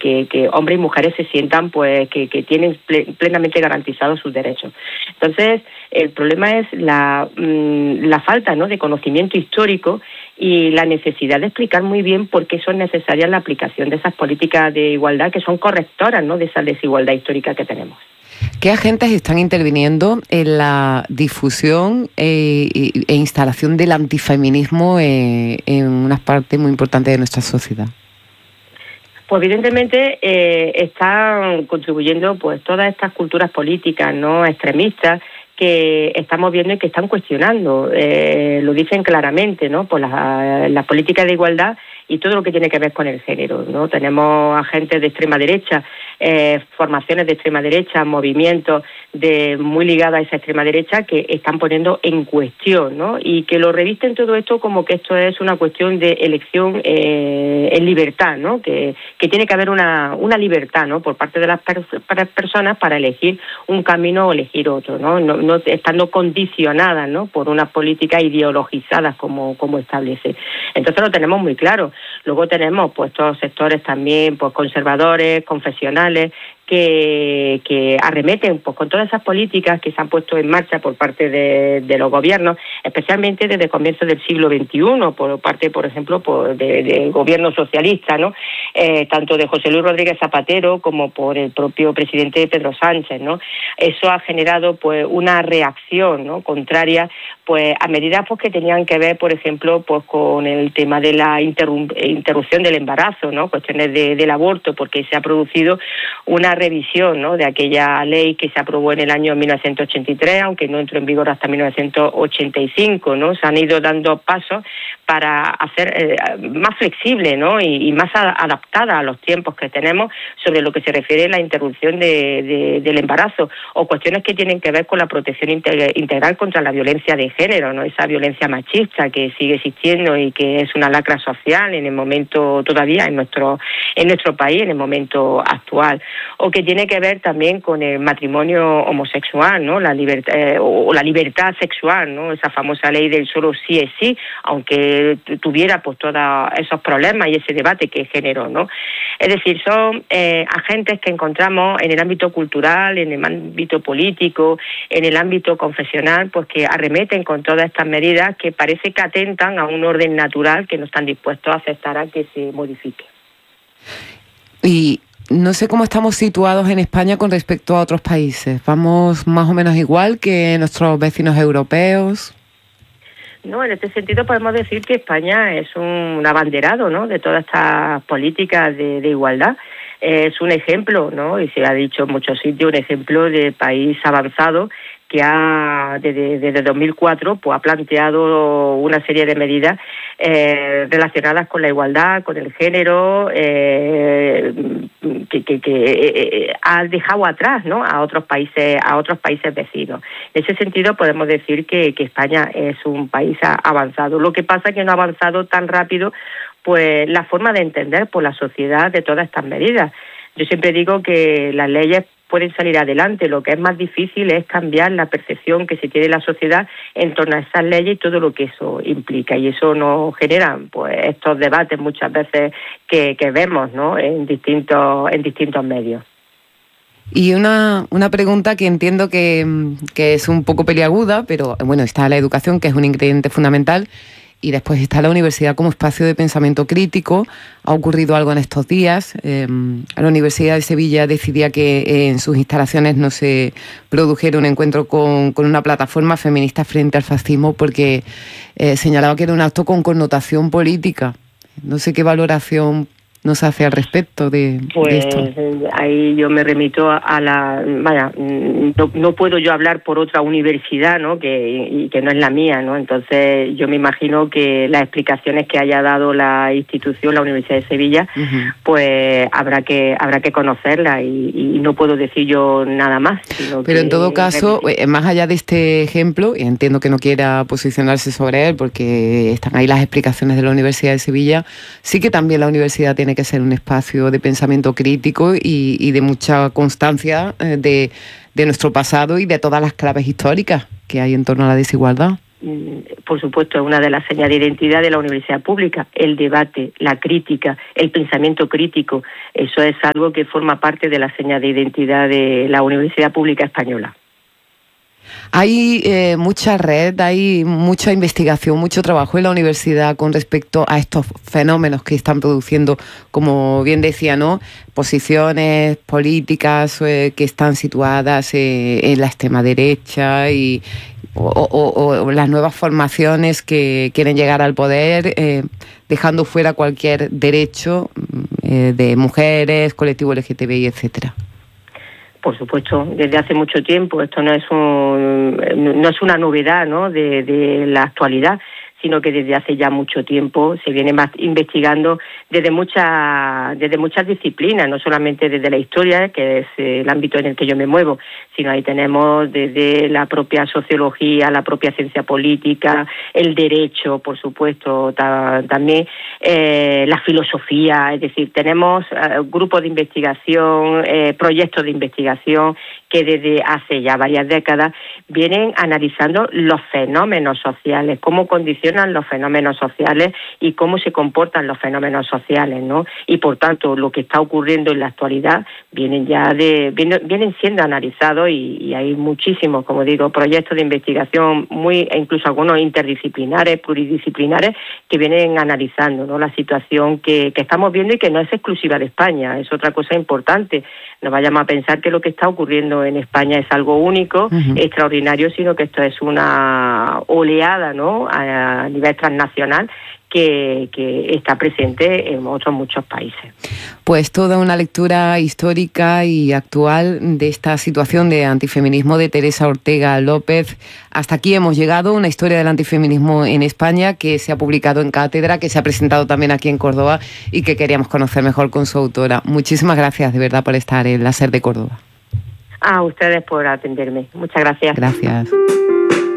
que hombres y mujeres se sientan pues que tienen plenamente garantizados sus derechos. Entonces, el problema es la falta, ¿no?, de conocimiento histórico y la necesidad de explicar muy bien por qué son necesarias la aplicación de esas políticas de igualdad que son correctoras, ¿no?, de esa desigualdad histórica que tenemos. ¿Qué agentes están interviniendo en la difusión e instalación del antifeminismo en una parte muy importante de nuestra sociedad? Pues evidentemente están contribuyendo pues todas estas culturas políticas no extremistas que estamos viendo y que están cuestionando, lo dicen claramente, ¿no?, por las políticas de igualdad y todo lo que tiene que ver con el género, ¿no? Tenemos agentes de extrema derecha, formaciones de extrema derecha, movimientos muy ligados a esa extrema derecha que están poniendo en cuestión, ¿no?, y que lo revisten todo esto como que esto es una cuestión de elección en libertad, ¿no?, que tiene que haber una libertad, ¿no?, por parte de las personas para elegir un camino o elegir otro, no estando condicionadas, ¿no?, por unas políticas ideologizadas como establece. Entonces lo tenemos muy claro. Luego tenemos pues todos sectores también pues conservadores, confesionales, que arremeten pues con todas esas políticas que se han puesto en marcha por parte de los gobiernos, especialmente desde comienzos del siglo XXI, por parte, por ejemplo, del gobierno socialista, ¿no? Tanto de José Luis Rodríguez Zapatero como por el propio presidente Pedro Sánchez, ¿no? Eso ha generado pues una reacción, ¿no?, contraria pues a medidas pues que tenían que ver, por ejemplo, pues con el tema de la interrupción del embarazo, ¿no?, cuestiones del aborto, porque se ha producido una revisión, ¿no?, de aquella ley que se aprobó en el año 1983, aunque no entró en vigor hasta 1985, ¿no? Se han ido dando pasos para hacer más flexible, ¿no?, y más adaptada a los tiempos que tenemos sobre lo que se refiere a la interrupción del embarazo o cuestiones que tienen que ver con la protección integral contra la violencia de género, ¿no?, esa violencia machista que sigue existiendo y que es una lacra social en el momento todavía en nuestro país, en el momento actual, o que tiene que ver también con el matrimonio homosexual, ¿no?, la libertad sexual, ¿no?, esa famosa ley del solo sí es sí, aunque tuviera pues todos esos problemas y ese debate que generó, ¿no? Es decir, son agentes que encontramos en el ámbito cultural, en el ámbito político, en el ámbito confesional, pues que arremeten con todas estas medidas que parece que atentan a un orden natural que no están dispuestos a aceptar a que se modifique. Y no sé cómo estamos situados en España con respecto a otros países. ¿Vamos más o menos igual que nuestros vecinos europeos? No, en este sentido podemos decir que España es un abanderado, ¿no?, de todas estas políticas de igualdad. Es un ejemplo, ¿no?, y se ha dicho en muchos sitios, un ejemplo de país avanzado que desde 2004 pues ha planteado una serie de medidas relacionadas con la igualdad, con el género, que ha dejado atrás, ¿no?, a otros países vecinos. En ese sentido podemos decir que España es un país avanzado. Lo que pasa es que no ha avanzado tan rápido pues la forma de entender por la sociedad de todas estas medidas. Yo siempre digo que las leyes pueden salir adelante, lo que es más difícil es cambiar la percepción que se tiene en la sociedad en torno a esas leyes y todo lo que eso implica, y eso nos genera pues estos debates muchas veces que vemos, ¿no?, en distintos medios. Y una pregunta que entiendo que es un poco peliaguda, pero bueno, está la educación, que es un ingrediente fundamental, y después está la universidad como espacio de pensamiento crítico. Ha ocurrido algo en estos días. La Universidad de Sevilla decidía que en sus instalaciones no se produjera un encuentro con una plataforma feminista frente al fascismo porque señalaba que era un acto con connotación política. No sé qué valoración nos hace al respecto de esto. Ahí yo me remito no puedo yo hablar por otra universidad, ¿no?, que no es la mía, ¿no? Entonces yo me imagino que las explicaciones que haya dado la institución, la Universidad de Sevilla, pues habrá que conocerla y no puedo decir yo nada más. Pero en todo caso, más allá de este ejemplo, y entiendo que no quiera posicionarse sobre él porque están ahí las explicaciones de la Universidad de Sevilla, sí que también la universidad tiene que ser un espacio de pensamiento crítico y de mucha constancia de nuestro pasado y de todas las claves históricas que hay en torno a la desigualdad. por supuesto, es una de las señas de identidad de la universidad pública, el debate, la crítica, el pensamiento crítico. Eso es algo que forma parte de la seña de identidad de la universidad pública española. Hay mucha red, hay mucha investigación, mucho trabajo en la universidad con respecto a estos fenómenos que están produciendo, como bien decía, ¿no?, posiciones políticas que están situadas en la extrema derecha o las nuevas formaciones que quieren llegar al poder, dejando fuera cualquier derecho de mujeres, colectivo LGTBI, etcétera. Por supuesto, desde hace mucho tiempo. Esto no es una novedad, ¿no?, de la actualidad, sino que desde hace ya mucho tiempo se viene investigando desde muchas disciplinas, no solamente desde la historia, que es el ámbito en el que yo me muevo, sino ahí tenemos desde la propia sociología, la propia ciencia política, el derecho, por supuesto, también la filosofía. Es decir, tenemos grupos de investigación, proyectos de investigación que desde hace ya varias décadas vienen analizando los fenómenos sociales, cómo condicionan los fenómenos sociales y cómo se comportan los fenómenos sociales, ¿no? Y por tanto, lo que está ocurriendo en la actualidad vienen siendo analizados y hay muchísimos, como digo, proyectos de investigación e incluso algunos interdisciplinares, pluridisciplinares, que vienen analizando, ¿no?, la situación que estamos viendo y que no es exclusiva de España. Es otra cosa importante. No vayamos a pensar que lo que está ocurriendo en España es algo único, extraordinario, sino que esto es una oleada, ¿no?, a nivel transnacional que está presente en otros muchos países. Pues toda una lectura histórica y actual de esta situación de antifeminismo de Teresa Ortega López. Hasta aquí hemos llegado, una historia del antifeminismo en España que se ha publicado en Cátedra, que se ha presentado también aquí en Córdoba y que queríamos conocer mejor con su autora. Muchísimas gracias de verdad por estar en la SER de Córdoba. A ustedes por atenderme. Muchas gracias. Gracias.